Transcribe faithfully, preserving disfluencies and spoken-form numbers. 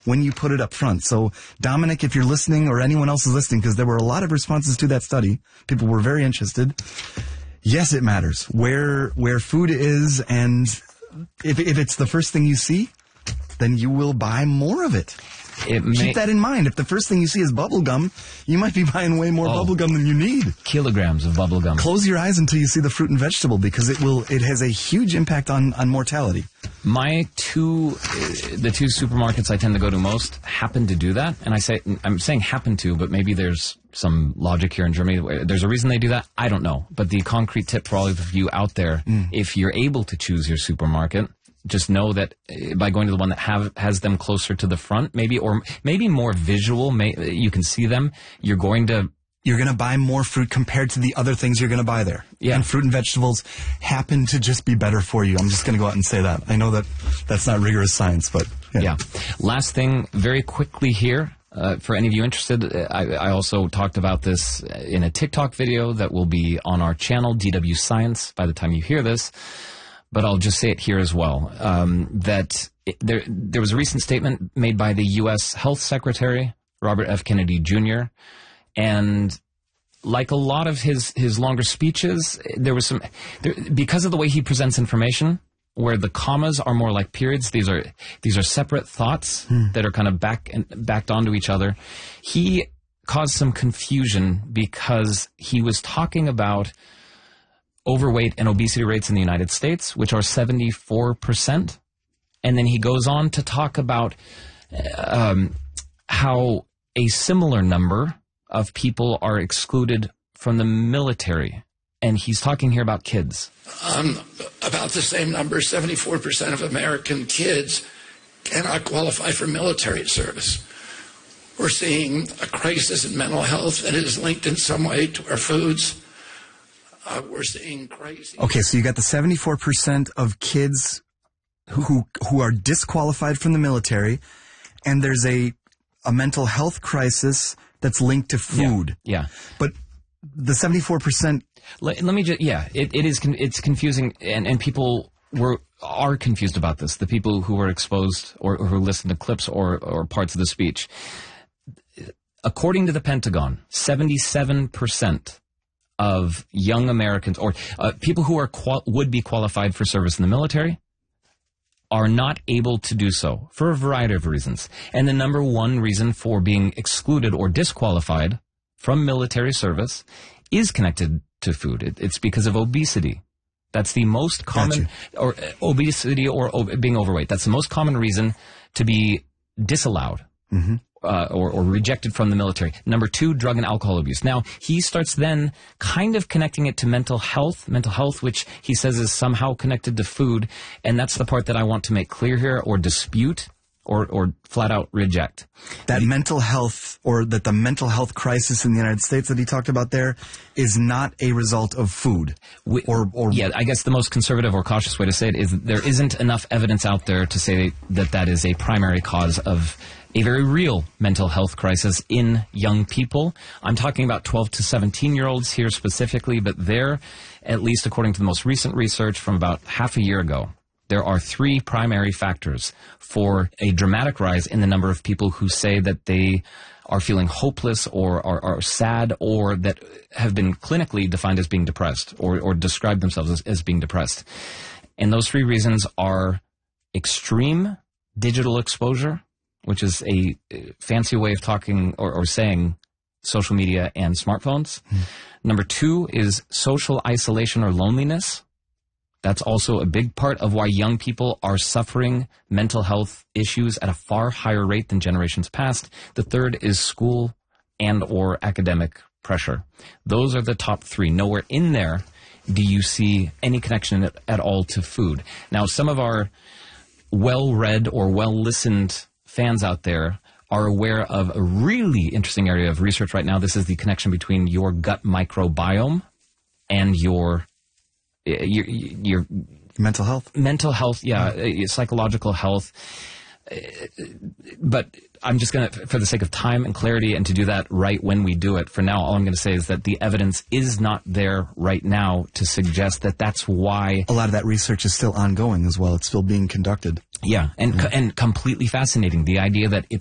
when you put it up front. So, Dominic, if you're listening, or anyone else is listening, because there were a lot of responses to that study, people were very interested. Yes, it matters where where food is, and if if it's the first thing you see, then you will buy more of it. It may, Keep that in mind. If the first thing you see is bubble gum, you might be buying way more oh, bubble gum than you need. Kilograms of bubble gum. Close your eyes until you see the fruit and vegetable, because it will. It has a huge impact on, on mortality. My two, the two supermarkets I tend to go to most happen to do that, and I say I'm saying happen to, but maybe there's some logic here in Germany. There's a reason they do that. I don't know. But the concrete tip for all of you out there, mm. if you're able to choose your supermarket, just know that by going to the one that have, has them closer to the front, maybe, or maybe more visual, may, you can see them, you're going to... You're going to buy more fruit compared to the other things you're going to buy there. Yeah. And fruit and vegetables happen to just be better for you. I'm just going to go out and say that. I know that that's not rigorous science, but... Yeah. yeah. Last thing, very quickly here, uh, for any of you interested, I, I also talked about this in a TikTok video that will be on our channel, D W Science, by the time you hear this. But I'll just say it here as well, um, that it, there there was a recent statement made by the U S Health Secretary, Robert F. Kennedy Junior, and like a lot of his, his longer speeches, there was some, there, because of the way he presents information, where the commas are more like periods, these are these are separate thoughts hmm. that are kind of back and backed onto each other, he caused some confusion because he was talking about overweight and obesity rates in the United States, which are seventy-four percent. And then he goes on to talk about um, how a similar number of people are excluded from the military. And he's talking here about kids. Um, about the same number, seventy-four percent of American kids cannot qualify for military service. We're seeing a crisis in mental health that is linked in some way to our foods. Uh, we're seeing crazy. Okay, so you got the seventy-four percent of kids who, who who are disqualified from the military, and there's a a mental health crisis that's linked to food. Yeah. yeah. But the seventy-four percent... Let, let me just... Yeah, it, it is... Con- it's confusing, and, and people were are confused about this, the people who were exposed or, or who listened to clips or, or parts of the speech. According to the Pentagon, seventy-seven percent of young Americans, or uh, people who are qual- would be qualified for service in the military, are not able to do so for a variety of reasons. And the number one reason for being excluded or disqualified from military service is connected to food. It, it's because of obesity. That's the most common, or uh, obesity or o- being overweight. That's the most common reason to be disallowed. Mm-hmm. Uh, or, or rejected from the military. Number two, drug and alcohol abuse. Now, he starts then kind of connecting it to mental health, mental health, which he says is somehow connected to food, and that's the part that I want to make clear here, or dispute, or, or flat out reject. That mental health, or that the mental health crisis in the United States that he talked about there, is not a result of food. We, or, or yeah, I guess the most conservative or cautious way to say it is that there isn't enough evidence out there to say that that is a primary cause of a very real mental health crisis in young people. I'm talking about twelve to seventeen-year-olds here specifically, but there, at least according to the most recent research from about half a year ago, there are three primary factors for a dramatic rise in the number of people who say that they are feeling hopeless or are, are sad, or that have been clinically defined as being depressed, or, or describe themselves as, as being depressed. And those three reasons are extreme digital exposure, which is a fancy way of talking or, or saying social media and smartphones. Mm. Number two is social isolation or loneliness. That's also a big part of why young people are suffering mental health issues at a far higher rate than generations past. The third is school and or academic pressure. Those are the top three. Nowhere in there do you see any connection at, at all to food. Now, some of our well-read or well-listened fans out there are aware of a really interesting area of research right now. This is the connection between your gut microbiome and your your, your mental health. Mental health, yeah, mm-hmm. psychological health. but I'm just going to, for the sake of time and clarity, and to do that right when we do it, for now, all I'm going to say is that the evidence is not there right now to suggest that that's why. A lot of that research is still ongoing as well. It's still being conducted. Yeah, and, Yeah. and completely fascinating. The idea that it's